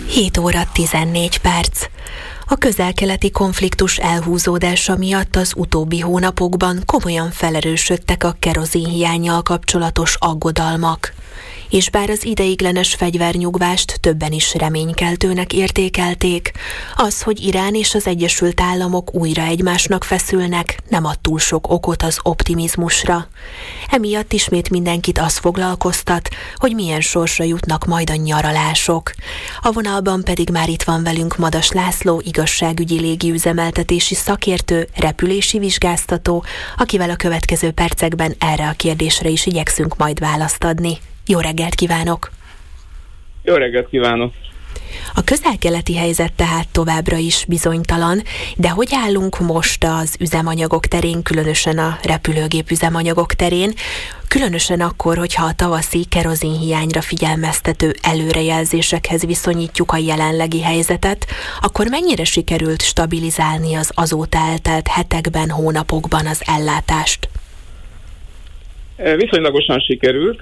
7 óra 14 perc. A közel-keleti konfliktus elhúzódása miatt az utóbbi hónapokban komolyan felerősödtek a kerozinhiánnyal kapcsolatos aggodalmak. És bár az ideiglenes fegyvernyugvást többen is reménykeltőnek értékelték, az, hogy Irán és az Egyesült Államok újra egymásnak feszülnek, nem ad túl sok okot az optimizmusra. Emiatt ismét mindenkit az foglalkoztat, hogy milyen sorsra jutnak majd a nyaralások. A vonalban pedig már itt van velünk Madas László, igazságügyi légiüzemeltetési szakértő, repülési vizsgáztató, akivel a következő percekben erre a kérdésre is igyekszünk majd választ adni. Jó reggelt kívánok! Jó reggelt kívánok! A közel-keleti helyzet tehát továbbra is bizonytalan, de hogy állunk most az üzemanyagok terén, különösen a repülőgép üzemanyagok terén, különösen akkor, hogyha a tavaszi kerozinhiányra figyelmeztető előrejelzésekhez viszonyítjuk a jelenlegi helyzetet, akkor mennyire sikerült stabilizálni az azóta eltelt hetekben, hónapokban az ellátást? Viszonylagosan sikerült,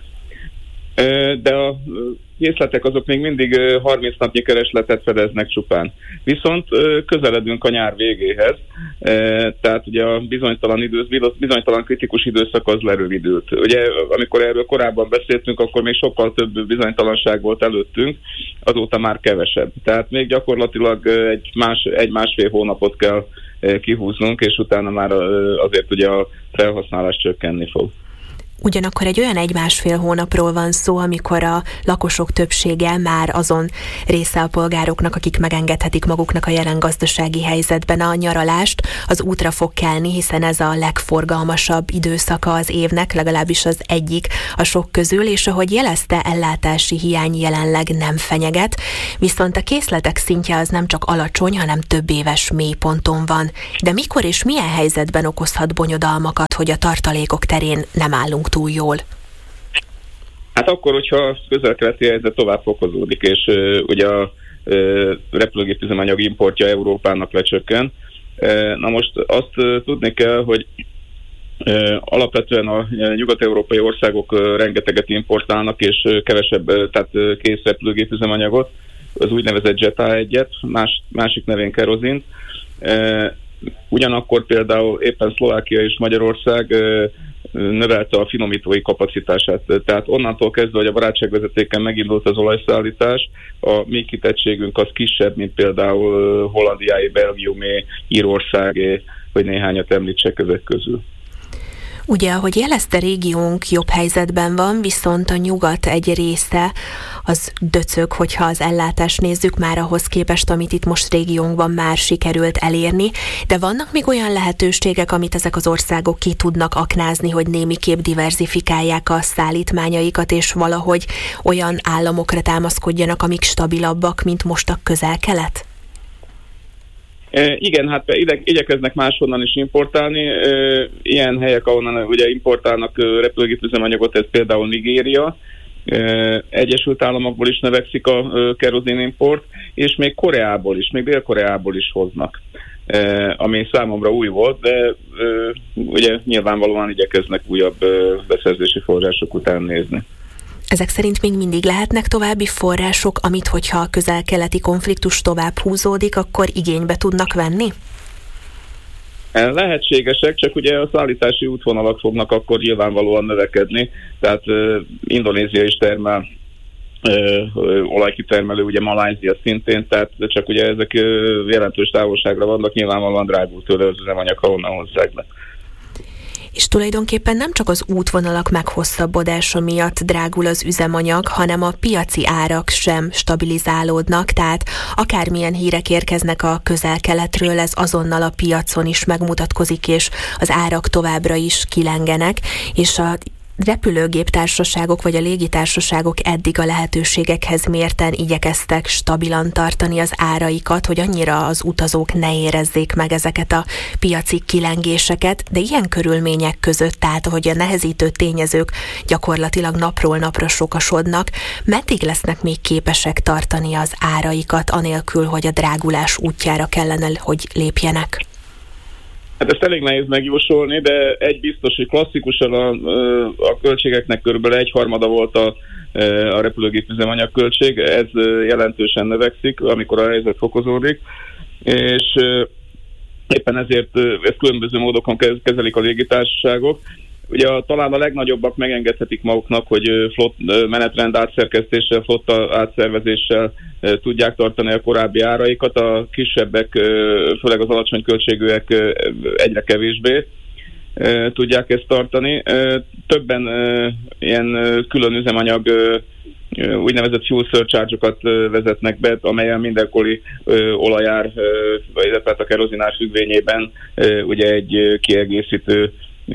de a készletek azok még mindig 30 napnyi keresletet fedeznek csupán. Viszont közeledünk a nyár végéhez, tehát ugye a bizonytalan kritikus időszak az lerövidült. Ugye amikor erről korábban beszéltünk, akkor még sokkal több bizonytalanság volt előttünk, azóta már kevesebb. Tehát még gyakorlatilag egy másfél hónapot kell kihúznunk, és utána már azért ugye a felhasználás csökkenni fog. Ugyanakkor egy olyan 1-1,5 hónapról van szó, amikor a lakosok többsége már azon része a polgároknak, akik megengedhetik maguknak a jelen gazdasági helyzetben a nyaralást, az útra fog kelni, hiszen ez a legforgalmasabb időszaka az évnek, legalábbis az egyik a sok közül, és ahogy jelezte, ellátási hiány jelenleg nem fenyeget, viszont a készletek szintje az nem csak alacsony, hanem több éves mélyponton van. De mikor és milyen helyzetben okozhat bonyodalmakat, hogy a tartalékok terén nem állunk túl jól? Hát akkor, hogyha a közel-keleti helyzet tovább fokozódik, és ugye a repülőgép üzemanyag importja Európának lecsökken. Na most azt tudni kell, hogy alapvetően a nyugat-európai országok rengeteget importálnak, és kevesebb, tehát kész repülőgép üzemanyagot, az úgynevezett Jet A1-et, másik nevén kerozint. Ugyanakkor például éppen Szlovákia és Magyarország növelte a finomítói kapacitását. Tehát onnantól kezdve, hogy a barátságvezetéken megindult az olajszállítás, a mi kitettségünk az kisebb, mint például Hollandiáé, Belgiumé, Írországé, hogy néhányat említsek ezek közül. Ugye, ahogy jelezte, régiónk jobb helyzetben van, viszont a nyugat egy része az döcög, hogyha az ellátást nézzük már ahhoz képest, amit itt most régiónkban már sikerült elérni, de vannak még olyan lehetőségek, amit ezek az országok ki tudnak aknázni, hogy némiképp diverzifikálják a szállítmányaikat, és valahogy olyan államokra támaszkodjanak, amik stabilabbak, mint most a közel-kelet? Igen, hát igyekeznek máshonnan is importálni. Ilyen helyek, ahonnan ugye importálnak repülőgépüzemanyagot, ez például Nigéria. Egyesült Államokból is növekszik a kerozinimport, és még Koreából is, még Dél-Koreából is hoznak. Ami számomra új volt, de ugye nyilvánvalóan igyekeznek újabb beszerzési források után nézni. Ezek szerint még mindig lehetnek további források, amit, hogyha a közel-keleti konfliktus tovább húzódik, akkor igénybe tudnak venni? Lehetségesek, csak ugye a szállítási útvonalak fognak akkor nyilvánvalóan növekedni, tehát Indonézia is termel olajkitermelő, ugye Malajzia szintén, tehát csak ugye ezek jelentős távolságra vannak, nyilvánvalóan drágul tőle az üzemanyag, ha onnan hozzák le. És tulajdonképpen nem csak az útvonalak meghosszabbodása miatt drágul az üzemanyag, hanem a piaci árak sem stabilizálódnak, tehát akármilyen hírek érkeznek a közel-keletről, ez azonnal a piacon is megmutatkozik, és az árak továbbra is kilengenek, és a repülőgéptársaságok vagy a légitársaságok eddig a lehetőségekhez mérten igyekeztek stabilan tartani az áraikat, hogy annyira az utazók ne érezzék meg ezeket a piaci kilengéseket, de ilyen körülmények között, tehát hogy a nehezítő tényezők gyakorlatilag napról napra sokasodnak, meddig lesznek még képesek tartani az áraikat, anélkül, hogy a drágulás útjára kellene, hogy lépjenek? Hát ezt elég nehéz megjósolni, de egy biztos, hogy klasszikusan a költségeknek körülbelül 1/3 volt a repülőgép üzemanyagköltség. Ez jelentősen növekszik, amikor a helyzet fokozódik, és éppen ezért ezt különböző módokon kezelik a légitársaságok. Ugye talán a legnagyobbak megengedhetik maguknak, hogy menetrend átszerkesztéssel, flotta átszervezéssel tudják tartani a korábbi áraikat, a kisebbek, főleg az alacsony költségűek egyre kevésbé tudják ezt tartani. Többen ilyen külön üzemanyag úgynevezett fuel surcharge-okat vezetnek be, amelyen mindenkori olajár, illetve a kerozinár függvényében ugye egy kiegészítő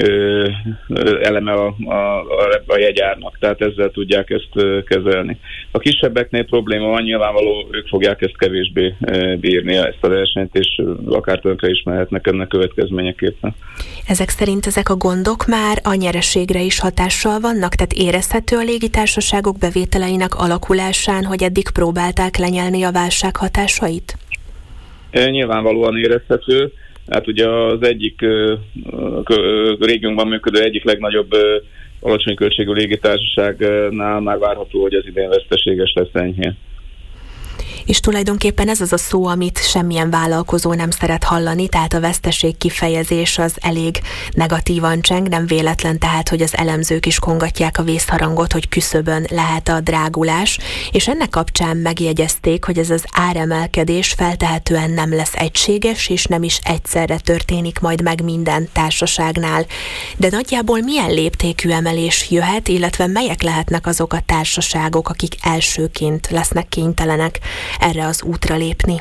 eleme a jegyárnak, tehát ezzel tudják ezt kezelni. A kisebbeknél probléma van, nyilvánvaló, ők fogják ezt kevésbé bírni, ezt a versenyt, és akár tönkre is mehetnek ennek következményeképpen. Ezek szerint ezek a gondok már a nyereségre is hatással vannak? Tehát érezhető a légitársaságok bevételeinek alakulásán, hogy eddig próbálták lenyelni a válság hatásait? Nyilvánvalóan érezhető. Hát ugye az egyik régiónkban működő egyik legnagyobb alacsony költségű légitársaságnál már várható, hogy az idén veszteséges lesz enyhén. És tulajdonképpen ez az a szó, amit semmilyen vállalkozó nem szeret hallani, tehát a veszteség kifejezés az elég negatívan cseng, nem véletlen tehát, hogy az elemzők is kongatják a vészharangot, hogy küszöbön lehet a drágulás, és ennek kapcsán megjegyezték, hogy ez az áremelkedés feltehetően nem lesz egységes, és nem is egyszerre történik majd meg minden társaságnál. De nagyjából milyen léptékű emelés jöhet, illetve melyek lehetnek azok a társaságok, akik elsőként lesznek kénytelenek erre az útra lépni?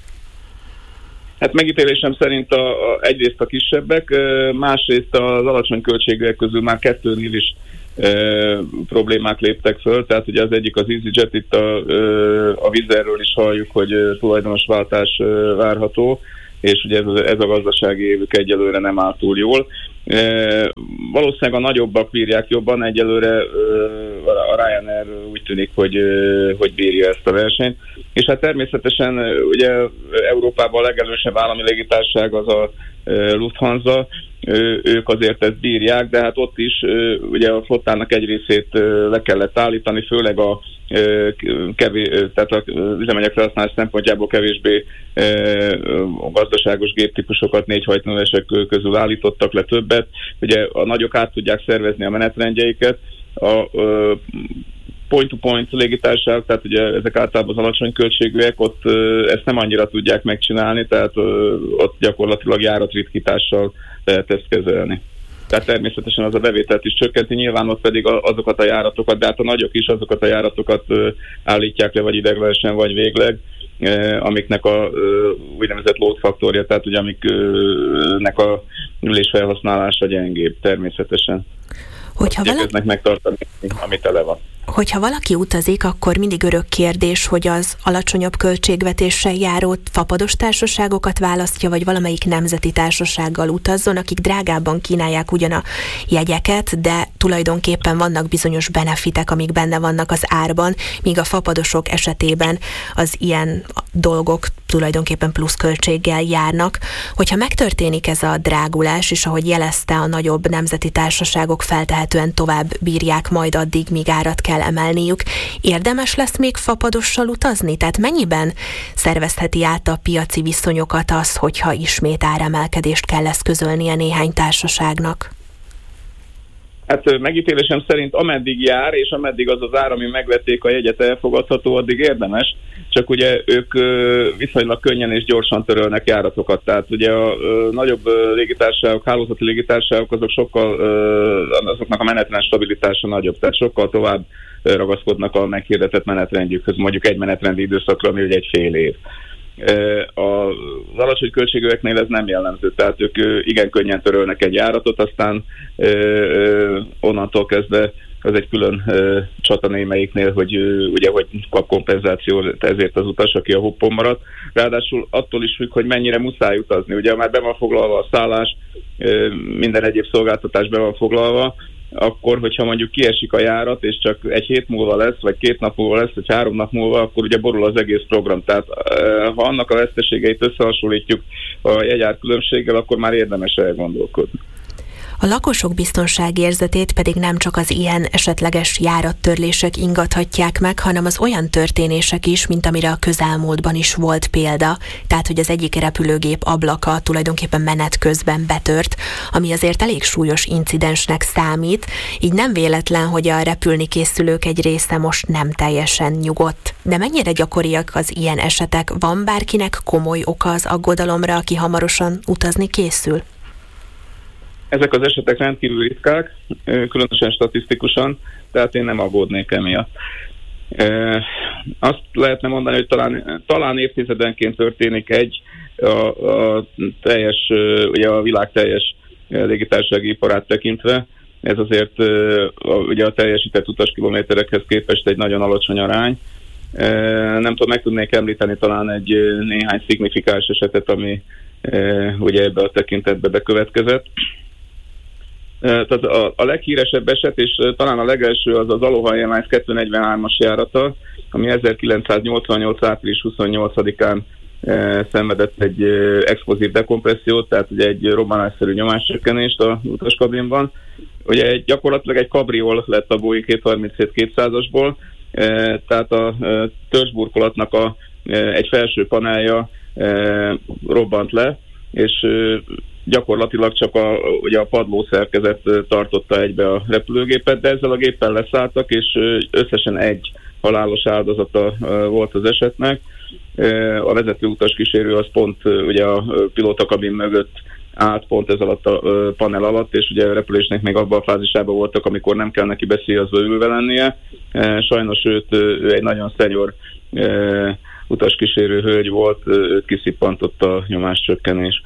Hát megítélésem szerint egyrészt a kisebbek, másrészt az alacsony költségűek közül már kettőnél is problémák léptek föl, tehát ugye az egyik az EasyJet, itt a Wizz Airről is halljuk, hogy tulajdonosváltás várható, és ugye ez a gazdasági évük egyelőre nem áll túl jól. Valószínűleg a nagyobbak bírják jobban, egyelőre a Ryanair úgy tűnik, hogy bírja ezt a versenyt. És hát természetesen ugye Európában a legelősebb állami légitársaság az a Lufthansa, ők azért ezt bírják, de hát ott is ugye a flottának egy részét le kellett állítani, főleg tehát az üzemanyag felhasználás szempontjából kevésbé gazdaságos géptípusokat 4 hajtóművesek közül állítottak le többet. Ugye a nagyok át tudják szervezni a menetrendjeiket, a point-to-point légitársaság, tehát ugye ezek általában az alacsony költségűek, ott ezt nem annyira tudják megcsinálni, tehát ott gyakorlatilag járatritkítással lehet ezt kezelni. Tehát természetesen az a bevételt is csökkenti, nyilván ott pedig azokat a járatokat, de hát a nagyok is azokat a járatokat állítják le, vagy ideglenesen, vagy végleg, amiknek a úgynevezett load faktorja, tehát ugye amiknek a ülésfelhasználása gyengébb természetesen. Igyekeznek megtartani, ami tele van. Hogyha valaki utazik, akkor mindig örök kérdés, hogy az alacsonyabb költségvetéssel járó fapados társaságokat választja, vagy valamelyik nemzeti társasággal utazzon, akik drágábban kínálják ugyan a jegyeket, de tulajdonképpen vannak bizonyos benefitek, amik benne vannak az árban, míg a fapadosok esetében az ilyen dolgok tulajdonképpen plusz költséggel járnak. Hogyha megtörténik ez a drágulás, és ahogy jelezte, a nagyobb nemzeti társaságok feltehetően tovább bírják majd addig, míg árat kell emelniük, érdemes lesz még fapadossal utazni? Tehát mennyiben szervezheti át a piaci viszonyokat az, hogyha ismét áremelkedést kell eszközölnie néhány társaságnak? Hát megítélésem szerint ameddig jár, és ameddig az az ár, ami megvették a jegyet, elfogadható, addig érdemes, csak ugye ők viszonylag könnyen és gyorsan törölnek járatokat, tehát ugye a nagyobb légitársaságok, hálózati légitársaságok, azoknak a menetrend stabilitása nagyobb, tehát sokkal tovább ragaszkodnak a meghirdetett menetrendjükhöz, mondjuk egy menetrendi időszakra, ami egy fél év. Az alacsony költségűeknél ez nem jellemző, tehát ők igen könnyen törölnek egy járatot, aztán onnantól kezdve az egy külön csata némelyiknél, hogy ugye hogy kap kompenzációt ezért az utas, aki a hoppon maradt. Ráadásul attól is függ, hogy mennyire muszáj utazni. Ugye már be van foglalva a szállás, minden egyéb szolgáltatás be van foglalva, akkor, hogyha mondjuk kiesik a járat, és csak egy hét múlva lesz, vagy 2 nap múlva lesz, vagy 3 nap múlva, akkor ugye borul az egész program. Tehát ha annak a veszteségeit összehasonlítjuk a jegyár különbséggel, akkor már érdemes elgondolkodni. A lakosok biztonságérzetét pedig nem csak az ilyen esetleges járattörlések ingathatják meg, hanem az olyan történések is, mint amire a közelmúltban is volt példa, tehát hogy az egyik repülőgép ablaka tulajdonképpen menet közben betört, ami azért elég súlyos incidensnek számít, így nem véletlen, hogy a repülni készülők egy része most nem teljesen nyugodt. De mennyire gyakoriak az ilyen esetek? Van bárkinek komoly oka az aggodalomra, aki hamarosan utazni készül? Ezek az esetek rendkívül ritkák, különösen statisztikusan, tehát én nem aggódnék emiatt. Azt lehetne mondani, hogy talán évtizedenként történik ugye a világ teljes légitársasági iparát tekintve. Ez azért ugye a teljesített utaskilométerekhez képest egy nagyon alacsony arány. Nem tudom, meg tudnék említeni talán egy néhány szignifikáns esetet, ami ugye ebbe a tekintetbe bekövetkezett. Tehát a leghíresebb eset, és talán a legelső az Aloha Airlines 243-as járata, ami 1988. április 28-án szenvedett egy explozív dekompressziót, tehát ugye egy robbanásszerű nyomáscsökkenést az utaskabinban. Ugye gyakorlatilag egy kabriol lett a Boeing 737-200-asból, tehát a törzsburkolatnak egy felső panelja robbant le, és gyakorlatilag csak ugye a padlószerkezet tartotta egybe a repülőgépet, de ezzel a géppel leszálltak, és összesen egy halálos áldozata volt az esetnek. A vezető utaskísérő az pont ugye a pilótakabin mögött állt pont ez alatt a panel alatt, és ugye a repülésnek még abban a fázisában voltak, amikor nem kell neki beszélyezve ülve lennie. Sajnos ő egy nagyon szenyor utaskísérő hölgy volt, őt kiszippantott a nyomáscsökkenés.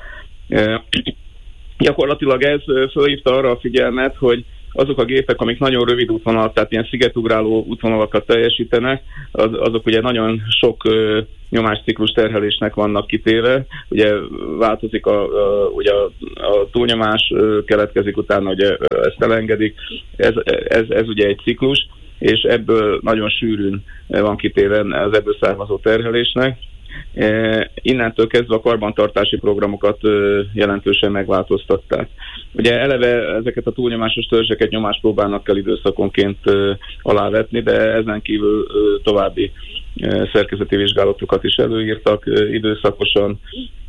Gyakorlatilag ez fölhívta arra a figyelmet, hogy azok a gépek, amik nagyon rövid útvonal, tehát ilyen szigetugráló útvonalakat teljesítenek, azok ugye nagyon sok nyomásciklus terhelésnek vannak kitéve. Ugye változik ugye a túlnyomás, keletkezik utána, ugye ezt elengedik. Ez ugye egy ciklus, és ebből nagyon sűrűn van kitéve az ebből származó terhelésnek. Innentől kezdve a karbantartási programokat jelentősen megváltoztatták. Ugye eleve ezeket a túlnyomásos törzseket nyomáspróbának kell időszakonként alávetni, de ezen kívül további szerkezeti vizsgálatokat is előírtak időszakosan.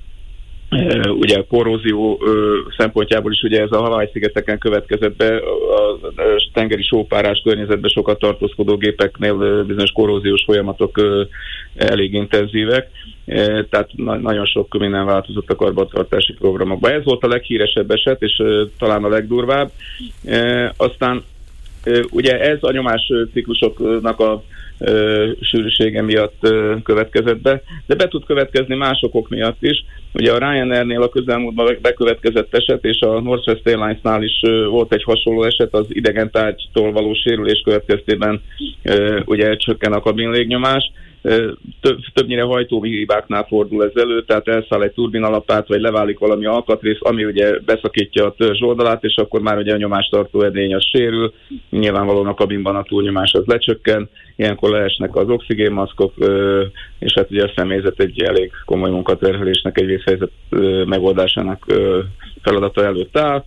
Ugye a korrózió szempontjából is ugye ez a Hawaii-szigeteken következett be, a tengeri sópárás környezetben sokat tartózkodó gépeknél bizonyos korróziós folyamatok elég intenzívek, tehát nagyon sok minden változott a karbantartási programokban. Ez volt a leghíresebb eset, és talán a legdurvább. Aztán ugye ez a nyomásciklusoknak a sűrűsége miatt következett be, de be tud következni más okok miatt is. Ugye a Ryanairnél a közelmúltban bekövetkezett eset, és a Northwest Airlinesnál is volt egy hasonló eset, az idegen tárgytól való sérülés következtében ugye csökken a kabin légnyomás. Többnyire hajtómű hibáknál fordul ez elő, tehát elszáll egy turbinalapát, vagy leválik valami alkatrész, ami ugye beszakítja a törzs oldalát, és akkor már ugye a nyomástartó edény az sérül, nyilvánvalóan a kabinban a túlnyomás az lecsökken, ilyenkor leesnek az oxigénmaszkok, és hát ugye a személyzet egy elég komoly munkaterhelésnek, egy vészhelyzet megoldásának feladata előtt áll,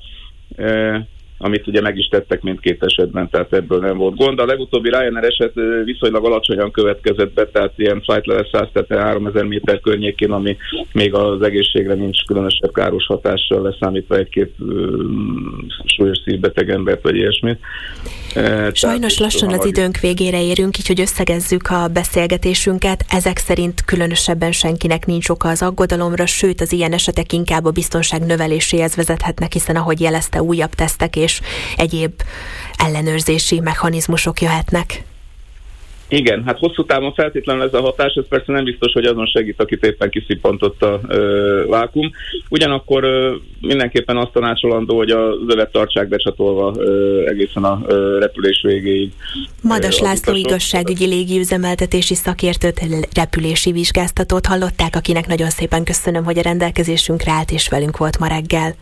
amit ugye meg is tettek mindkét esetben, tehát ebből nem volt gond. A legutóbbi Ryanair eset viszonylag alacsonyan következett be, tehát ilyen flight level 100, tehát 3000 méter környékén, ami még az egészségre nincs különösebb káros hatással, leszámítva egy-két súlyos szívbeteg embert, vagy ilyesmit. Sajnos lassan az időnk végére érünk, így hogy összegezzük a beszélgetésünket. Ezek szerint különösebben senkinek nincs oka az aggodalomra, sőt az ilyen esetek inkább a biztonság növeléséhez vezethetnek, hiszen ahogy jelezte, újabb tesztek és egyéb ellenőrzési mechanizmusok jöhetnek. Igen, hát hosszú távon feltétlenül ez a hatás, ez persze nem biztos, hogy azon segít, akit éppen kiszippantott a vákum. Ugyanakkor mindenképpen azt tanácsolandó, hogy az övet tartsák becsatolva egészen a repülés végéig. Madas László igazságügyi légiüzemeltetési szakértőt, repülési vizsgáztatót hallották, akinek nagyon szépen köszönöm, hogy a rendelkezésünkre állt és velünk volt ma reggel.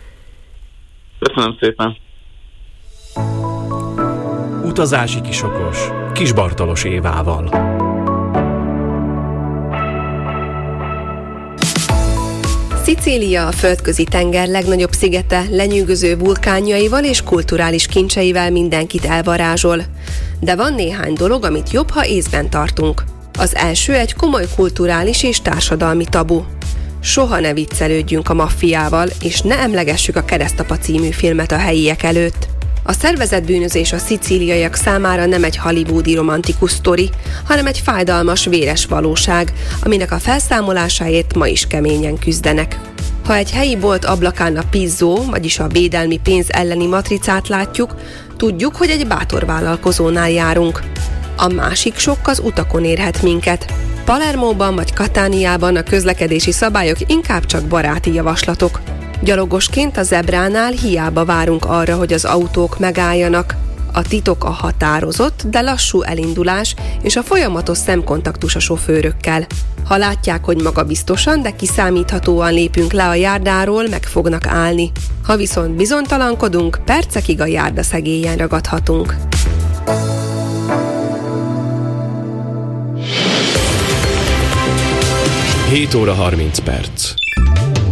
Köszönöm szépen. Utazási kisokos Kis Bartalos Évával. Szicília a földközi tenger legnagyobb szigete, lenyűgöző vulkánjaival és kulturális kincseivel mindenkit elvarázsol. De van néhány dolog, amit jobb, ha észben tartunk. Az első egy komoly kulturális és társadalmi tabu. Soha ne viccelődjünk a maffiával, és ne emlegessük a Keresztapa című filmet a helyiek előtt. A szervezett bűnözés a szicíliaiak számára nem egy hollywoodi romantikus sztori, hanem egy fájdalmas, véres valóság, aminek a felszámolásáért ma is keményen küzdenek. Ha egy helyi bolt ablakán a pizzó, vagyis a védelmi pénz elleni matricát látjuk, tudjuk, hogy egy bátor vállalkozónál járunk. A másik sokk az utakon érhet minket. Palermóban vagy Katániában a közlekedési szabályok inkább csak baráti javaslatok. Gyalogosként a zebránál hiába várunk arra, hogy az autók megálljanak. A titok a határozott, de lassú elindulás és a folyamatos szemkontaktus a sofőrökkel. Ha látják, hogy magabiztosan, de kiszámíthatóan lépünk le a járdáról, meg fognak állni. Ha viszont bizonytalankodunk, percekig a járda szegélyen ragadhatunk. Hét óra 30 perc.